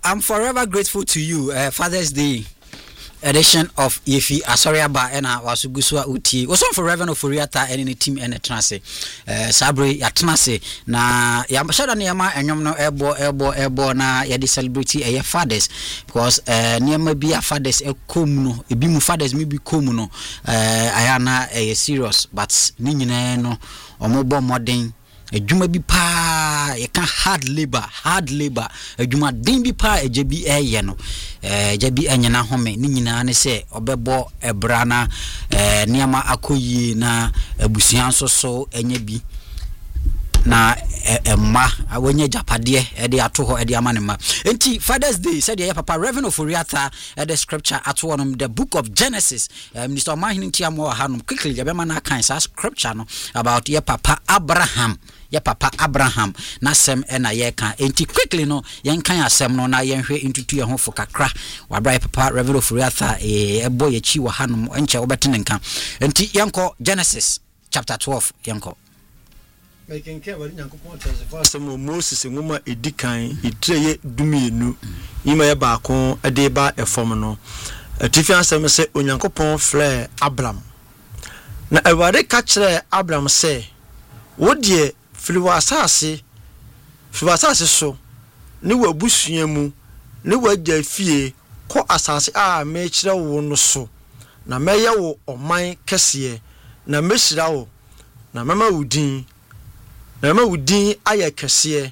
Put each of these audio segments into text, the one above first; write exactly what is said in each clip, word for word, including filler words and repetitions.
I'm forever grateful to you. Uh, Father's Day edition of Yefi Asoriaba and Wasuguswa Uti. Was on for Reverend Furiata and any team and a transe. Uh, Sabri Yatnase. Na Yamashada Niama and Yamno Elbow, Elbow, Elbow, na Yadi celebrity a fathers. Because uh, Niama be a fathers a comuno, a bimu fathers maybe comuno. Uh, Ayana a serious, but Nina no or mobile modern. A juma bi pa you can hard labor hard labor a juma din bi pa e jebi e ye no eh jebi enya na home ni nyina ne se obebo ebra na eh niama akoyi na abusuan so so enya bi na emma awanya japade e de ato ho e de amane ma enti Father's Day said ye papa Reverend Oforiata e the scripture ato on the book of Genesis uh, Minister Mahini Tiamo hanum quickly ye be man kan sa scripture no about ye papa Abraham ye papa Abraham na sem e na ye kan enti quickly no yen kan asem no na yen hwe intutu ye ho fo kakra wa bra papa Reverend Oforiata e ebo ye chi wa hanum enche obetene nkan enti yenko Genesis chapter twelve yenko making care about Yankopon testify some Moses and Woman Edikan, Itreye Dumienu, Ima Bacon, a day by a former. A Tiffany Sam say, Unyankopon flare Abram. Now, a wade catcher Abram say, what ye, Fluasasi, Fluasasi so, New Bushiamu, New Jay Fee, Co Assassi, ah, make no so. Na Mayo or my Cassie, na Meshirao, na Mamma Udin. Na ma wudin aye kese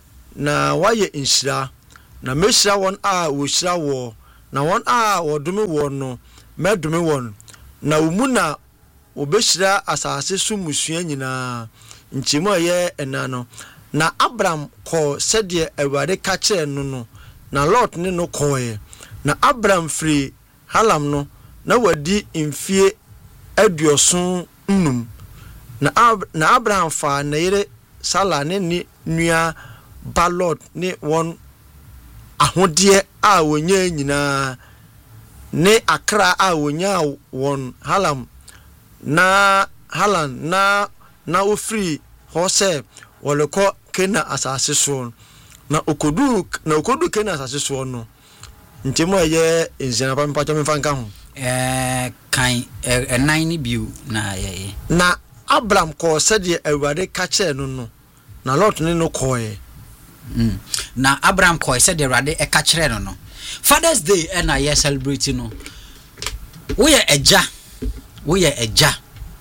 na waye inshira na meshira won a wo shira wo na won a wodome wo no medome won na umu na obeshira asase su musua nyina nchemu aye ena no na Abraham ko sede awade ka kire no no na Lot ne no koye na Abraham free Halam no na wadi mfie aduoson nnum na Ab na Abraham fa na yere Sala ne ni nua Balot ne won ahode a wonya nyina ne Akra a wonya won Halam na Halan na na ofri hose woleko Kena asase so na okodu na okodu Kena asase so no ntemo ye enjena pa mpacho mfa nka ho eh kan eh nine biu na ye na Abraham ko sede awade ka kire no no na Lot ne no koye mm na Abraham ko sede awade e ka kire no no Father's Day e na ye celebrate no wo ye eja wo ye eja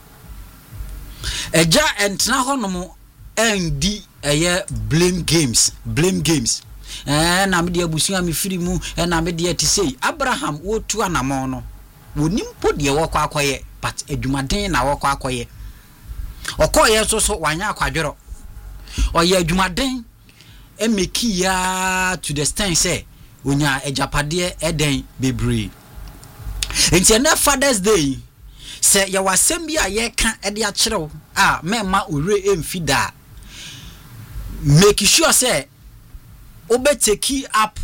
eja entna ho no mo endi eye blame games blame games eh na me de abusuan me firi mu e na me de ti sei Abraham wo tu anamo no wonim po de wo kwa akoye but adwumaden na wo kwa akoye okoye so so wanya akwadwero oye adwumaden e meki ya to the stand say onya ejapade eden bebre enti na Father's Day say ya wasem bia ye ka e de a kirew a mema ore emfida make sure say obe take up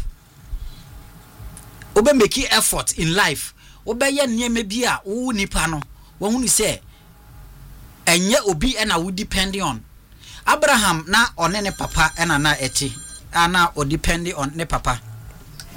obe make effort in life obe ye niam bia wo nipa no wo hunu say enye obi ena wo depending on Abraham na one ne papa ena na eti ana o depending on ne papa